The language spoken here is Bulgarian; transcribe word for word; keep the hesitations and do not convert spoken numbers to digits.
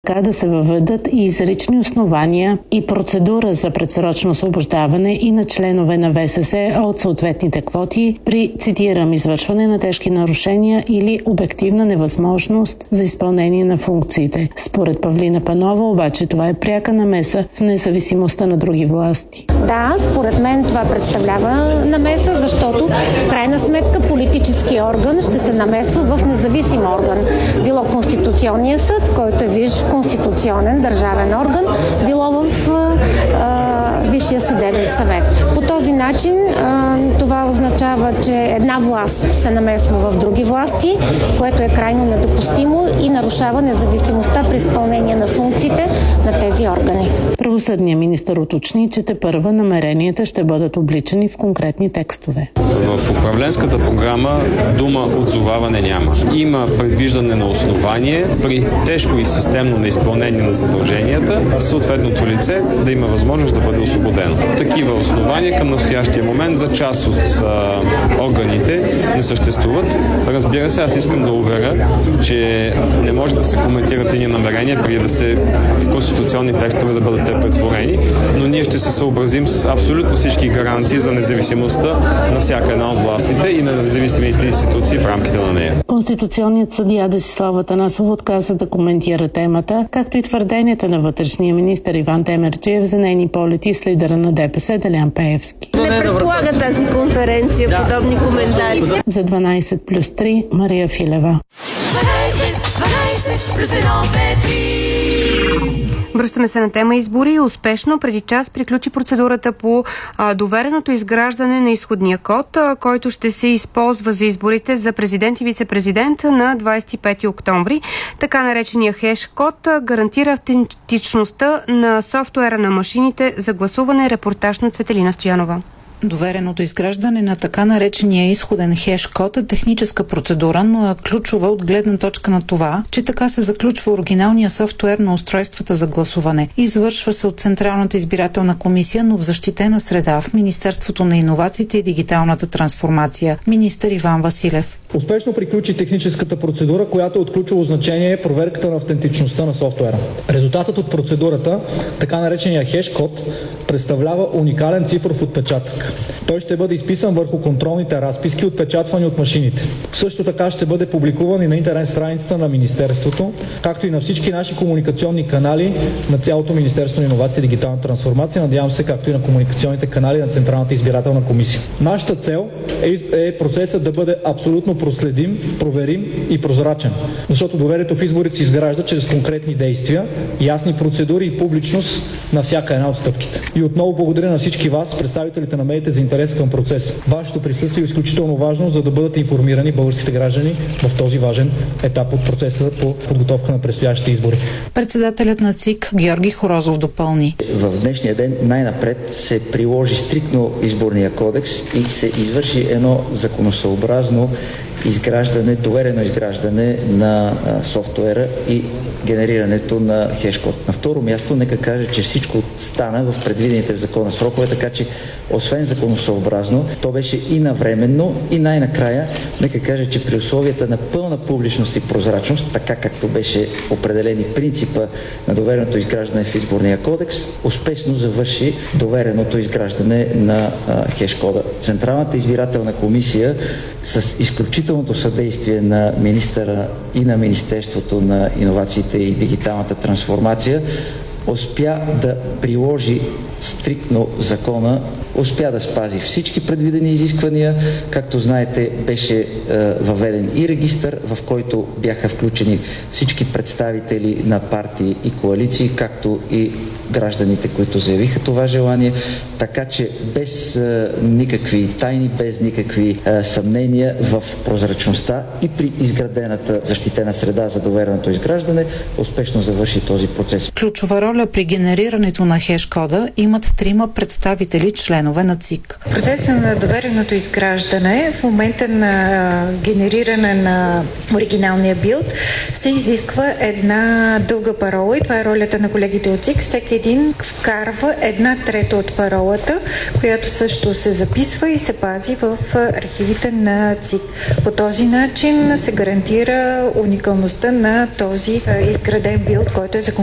така да се въведат и изрични основания и процедура за предсрочно освобождаване и на членове на В С С от съответните квоти при, цитирам, извършване на тежки нарушения или обективна невъзможност за изпълнение на функциите. Според Павлина Панова обаче това е пряка намеса в независимостта на други власти. Да, според мен това представлява намеса, защото в крайна сметка политически орган ще се намесва в независим орган. Било Конституционния съд, който е виж конституционен държавен орган, било в а, Висшия съдебен съвет. По този начин а, това означава, че една власт се намесва в други власти, което е крайно недопустимо и нарушава независимостта при изпълнение на функциите на тези органи. Правосъдният министър уточни, че тепърва намеренията ще бъдат обличани в конкретни текстове. В управленската програма дума отзоваване няма. Има предвиждане на основание при тежко и системно неизпълнение на задълженията, съответното лице да има възможност да бъде освободено. Такива основания към настоящия момент за част от а, органите не съществуват. Разбира се, аз искам да уверя, че не може да се коментират едни намерения преди да се в конституционни текстове да бъдат те претворени, но ние ще се съобразим с абсолютно всички гаранции за независимостта на всяка една от властите и на независимите институции в рамките на нея. Конституционният съдия Десислава Атанасова отказа да коментира темата, както и твърденията на вътрешния министър Иван Темерджиев за нейни полети с лидера на Д П С Делян Пеевски. Не предполага тази конференция да. Подобни коментари. За дванайсет плюс три Мария Филева. Връщаме се на тема избори. Успешно преди час приключи процедурата по а, довереното изграждане на изходния код, а, който ще се използва за изборите за президент и вице-президент на двадесет и пети октомври. Така наречения хеш код а, гарантира автентичността на софтуера на машините за гласуване. Репортаж на Цветелина Стоянова. Довереното изграждане на така наречения изходен хеш-код е техническа процедура, но е ключова от гледна точка на това, че така се заключва оригиналния софтуер на устройствата за гласуване. Извършва се от Централната избирателна комисия, но в защитена среда в Министерството на иновациите и дигиталната трансформация. Министър Иван Василев. Успешно приключи техническата процедура, която е от ключово значение е проверката на автентичността на софтуера. Резултатът от процедурата, така наречения хеш-код, представлява уникален цифров отпечатък. Той ще бъде изписан върху контролните разписки, отпечатвани от машините. Също така ще бъде публикуван и на интернет страницата на Министерството, както и на всички наши комуникационни канали на цялото Министерство на иновациите и дигитална трансформация, надявам се, както и на комуникационните канали на Централната избирателна комисия. Нашата цел е, е процесът да бъде абсолютно проследим, проверим и прозрачен, защото доверието в изборите се изгражда чрез конкретни действия, ясни процедури и публичност на всяка една от стъпките. И отново благодаря на всички вас, представителите на медиите, за интерес към процеса. Вашето присъствие е изключително важно, за да бъдат информирани българските граждани в този важен етап от процеса по подготовка на предстоящите избори. Председателят на ЦИК Георги Хорозов допълни. В днешния ден най-напред се приложи стриктно изборния кодекс и се извърши едно законосъобразно изграждане, доверено изграждане на а, софтуера и генерирането на хеш-код. На второ място, нека кажа, че всичко стана в предвидените в закона срокове, така че освен законосъобразно, то беше и навременно, и най-накрая, нека кажа, че при условията на пълна публичност и прозрачност, така както беше определени принципа на довереното изграждане в изборния кодекс, успешно завърши довереното изграждане на а, хеш-кода. Централната избирателна комисия с изключителното съдействие на министъра и на Министерството на иновациите и дигиталната трансформация успя да приложи стриктно закона, успя да спази всички предвидени изисквания. Както знаете, беше е, въведен и регистър, в който бяха включени всички представители на партии и коалиции, както и гражданите, които заявиха това желание, така че без е, никакви тайни, без никакви е, съмнения в прозрачността и при изградената защитена среда за довереното изграждане, успешно завърши този процес. Ключова роля при генерирането на хеш-кода имат трима представители, членове членове на ЦИК. Процеса на довереното изграждане в момента на генериране на оригиналния билд се изисква една дълга парола и това е ролята на колегите от ЦИК. Всеки един вкарва една трета от паролата, която също се записва и се пази в архивите на ЦИК. По този начин се гарантира уникалността на този изграден билд, който е за